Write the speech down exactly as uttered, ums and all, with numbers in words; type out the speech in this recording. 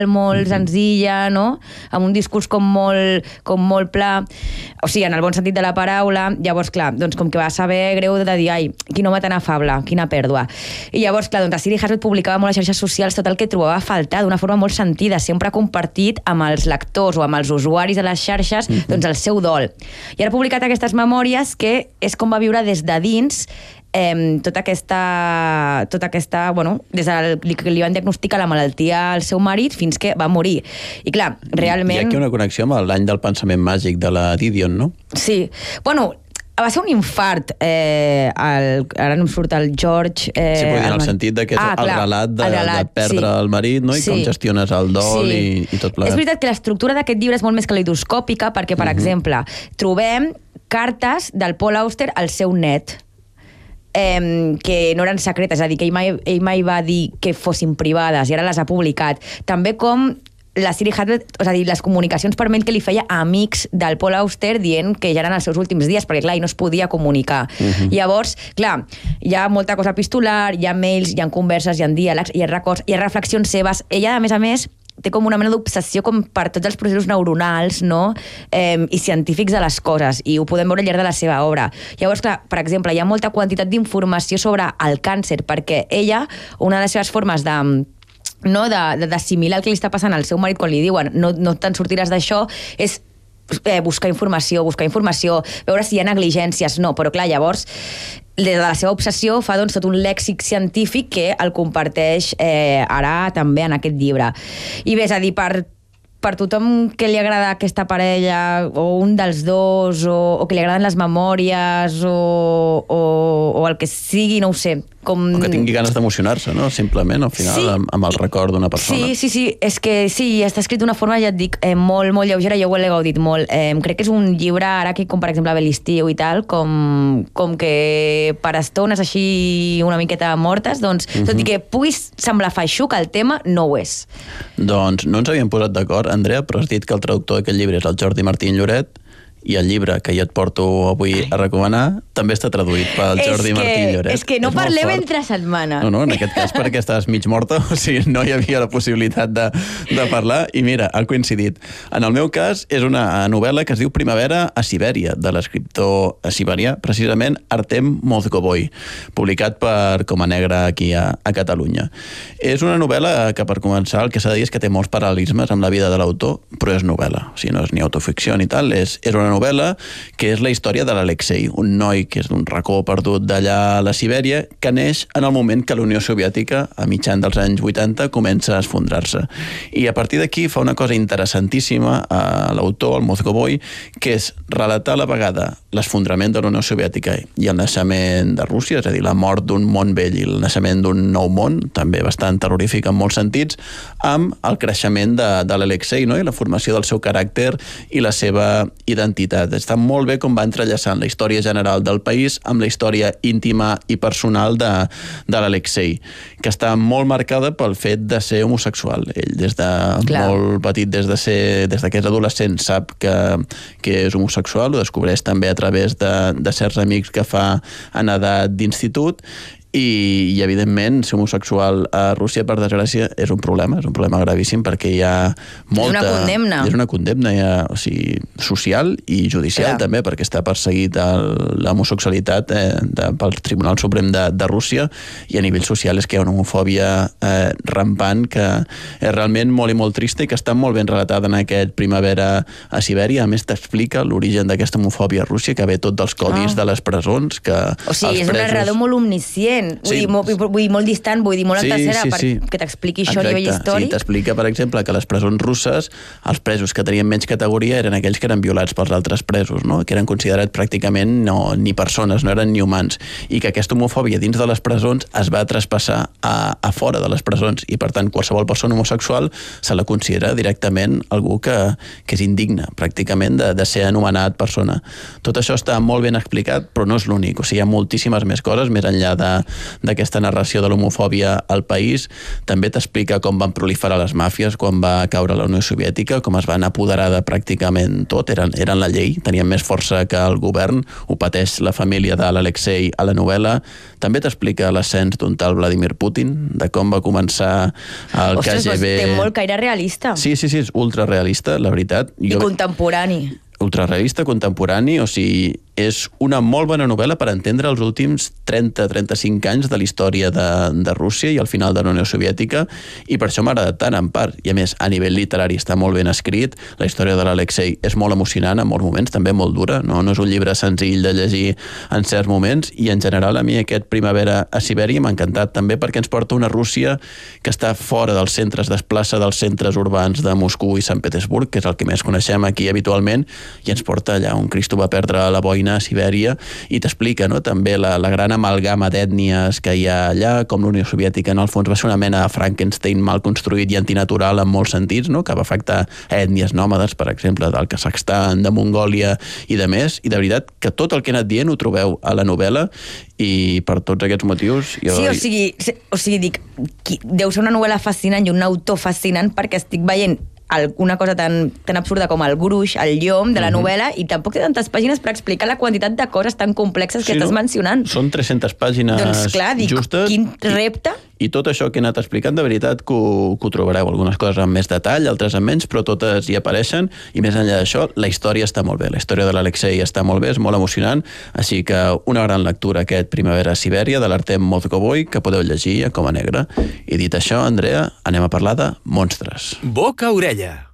molt senzilla, no? Amb un discurs com molt, com molt pla, o sigui, en el bon sentit de la paraula. Llavors, clar, doncs com que va saber greu de dir, ai, quin home tan afable, quina pèrdua. I llavors, clar, doncs a Siri Hasbet publicava molt a les xarxes socials tot el que trobava a faltar d'una forma molt sentida, sempre compartit amb els lectors o amb els usuaris de les xarxes, mm-hmm. doncs el seu dol. I ara ha publicat aquestes memòries que és com va viure des de dins Eh, tota aquesta, tota aquesta, bueno, des del que li van diagnosticar la malaltia al seu marit fins que va morir. I clar, realment... Hi ha aquí una connexió amb l'any del pensament màgic de la Didion, no? Sí. Bueno, va ser un infart. Eh, el, ara no em surt el George... Eh, sí, però en el sentit de que és ah, el, clar, relat de, el relat de perdre sí. el marit, no? I sí. com gestiones el dol sí. i, i tot plegat. És veritat que l'estructura d'aquest llibre és molt més caleidoscòpica perquè, per uh-huh. exemple, trobem cartes del Paul Auster al seu net, Eh, que no eren secretes, és a dir, que ell mai, ell mai va dir que fossin privades i ara les ha publicat. També com la Siri Hasbet, és a dir, les comunicacions per mail que li feia a amics del Paul Auster dient que ja eren els seus últims dies, perquè clar, ell no es podia comunicar. Uh-huh. Llavors, clar, hi ha molta cosa epistolar, hi ha mails, hi ha converses, hi ha diàlegs, hi ha records, hi ha reflexions seves. Ella, a més a més, té com una mena d'obsessió com per tots els processos neuronals, no? Eh, i científics de les coses, i ho podem veure al llarg de la seva obra. Llavors, clar, per exemple, hi ha molta quantitat d'informació sobre el càncer, perquè ella, una de les seves formes de no, d'assimilar el que li està passant al seu marit quan li diuen no, no te'n sortiràs d'això, és eh, buscar informació, buscar informació, veure si hi ha negligències, no, però clar, llavors des de la seva obsessió fa doncs, tot un lèxic científic que el comparteix eh, ara també en aquest llibre. I bé, és a dir, per, per tothom que li agrada aquesta parella, o un dels dos, o, o que li agraden les memòries, o, o, o el que sigui, no ho sé. Com... O que tingui ganes d'emocionar-se, no? Simplement, al final, sí. amb, amb el record d'una persona. Sí, sí, sí. És que sí, està escrit d'una forma, ja et dic, eh, molt, molt lleugera, jo ho he gaudit molt. Eh, crec que és un llibre, ara que, com per exemple, ve l'estiu i tal, com, com que per estones així una miqueta mortes, doncs, uh-huh. tot i que puguis semblar feixuc, el tema no ho és. Doncs no ens havíem posat d'acord, Andrea, però has dit que el traductor d'aquest llibre és el Jordi Martín Lloret, i el llibre que jo et porto avui a recomanar també està traduït pel Jordi que, Martín Lloret. És que no és parleu entre setmana. No, no, en aquest cas perquè estàs mig morta, o sigui, no hi havia la possibilitat de, de parlar, i mira, ha coincidit. En el meu cas, és una novel·la que es diu Primavera a Sibèria, de l'escriptor siberià, precisament Artem Mozgovoi, publicat per Coma Negra aquí a, a Catalunya. És una novel·la que, per començar, el que s'ha de dir és que té molts paral·lelismes amb la vida de l'autor, però és novel·la, o sigui, no és ni autoficció ni tal, és, és una novel·la que és la història de l'Alexei, un noi que és d'un racó perdut d'allà a la Sibèria, que neix en el moment que la Unió Soviètica, a mitjan dels anys vuitanta, comença a esfondrar-se. I a partir d'aquí fa una cosa interessantíssima a l'autor, el Mozgovoi, que és relatar a la vegada l'esfondrament de la Unió Soviètica i el naixement de Rússia, és a dir, la mort d'un món vell i el naixement d'un nou món, també bastant terrorífic en molts sentits, amb el creixement de, de l'Alexei, no? I la formació del seu caràcter i la seva identitat. Està molt bé com va entrellaçant la història general del país amb la història íntima i personal de, de l'Alexei, que està molt marcada pel fet de ser homosexual. Ell, des de Clar. molt petit, des de ser, des de que és adolescent, sap que, que és homosexual, ho descobreix també a través de, de certs amics que fa en edat d'institut, i, i evidentment ser homosexual a Rússia, per desgràcia, és un problema, és un problema gravíssim, perquè hi ha molta... És una condemna. És una condemna, ha, o sigui, social i judicial, Clar. també, perquè està perseguit l'homosexualitat eh, de, pel Tribunal Suprem de, de Rússia, i a nivell social és que hi ha una homofòbia eh, rampant que és realment molt i molt trista i que està molt ben relatada en aquest Primavera a Sibèria. A més, t'explica l'origen d'aquesta homofòbia a Rússia, que ve tot dels codis oh. de les presons, que o sigui, és presos... un narrador molt omniscient. Vull, sí. dir, molt, vull dir, molt distant, vull dir, molt sí, en tercera, sí, sí. perquè t'expliqui això a nivell històric. Sí, t'explica, per exemple, que les presons russes, els presos que tenien menys categoria eren aquells que eren violats pels altres presos, no? Que eren considerats pràcticament no, ni persones, no eren ni humans, i que aquesta homofòbia dins de les presons es va traspassar a, a fora de les presons, i per tant qualsevol persona homosexual se la considera directament algú que, que és indigne, pràcticament, de, de ser anomenat persona. Tot això està molt ben explicat, però no és l'únic, o sigui, hi ha moltíssimes més coses, més enllà de d'aquesta narració de l'homofòbia al país. També t'explica com van proliferar les màfies quan va caure la Unió Soviètica, com es van apoderar de pràcticament tot, eren, eren la llei, tenien més força que el govern, ho pateix la família de l'Alexei a la novel·la. També t'explica l'ascens d'un tal Vladimir Putin, de com va començar el Ostres, K G B... Ostres, té molt caire realista. Sí, sí, sí, és ultrarealista, la veritat. I jo... contemporani. Ultrarealista, contemporani, o sigui, és una molt bona novel·la per entendre els últims trenta a trenta-cinc anys de la història de, de Rússia i al final de la Unió Soviètica, i per això m'ha agradat tant, en part. I a més, a nivell literari està molt ben escrit, la història de l'Alexei és molt emocionant en molts moments, també molt dura, no, no és un llibre senzill de llegir en certs moments, i en general a mi aquest Primavera a Sibèria m'ha encantat també perquè ens porta una Rússia que està fora dels centres, es desplaça dels centres urbans de Moscou i Sant Petersburg, que és el que més coneixem aquí habitualment, i ens porta allà on Cristo va perdre la boina a Sibèria, i t'explica, no?, també la, la gran amalgama d'ètnies que hi ha allà, com la Unió Soviètica en el fons va ser una mena de Frankenstein mal construït i antinatural en molts sentits, no?, que va afectar ètnies nòmades, per exemple, del Kazakhstan, de Mongòlia i de més, i de veritat que tot el que he anat dient ho trobeu a la novel·la, i per tots aquests motius... Jo... Sí, o sigui, o sigui, dic, deu ser una novel·la fascinant i un autor fascinant perquè estic veient una cosa tan, tan absurda com el gruix, el llom de la uh-huh. novel·la, i tampoc té tantes pàgines per explicar la quantitat de coses tan complexes que sí, estàs no? mencionant. Són tres-centes pàgines doncs, clar, dic, justes. Quin repte. I, i tot això que he anat explicant, de veritat que ho, que ho trobareu. Algunes coses amb més detall, altres amb menys, però totes hi apareixen, i més enllà d'això, la història està molt bé. La història de l'Alexei està molt bé, és molt emocionant, així que una gran lectura aquest Primavera a Sibèria de l'Artem Mozgovoi, que podeu llegir a Coma Negra. I dit això, Andrea, anem a parlar de monstres. Boca-orella.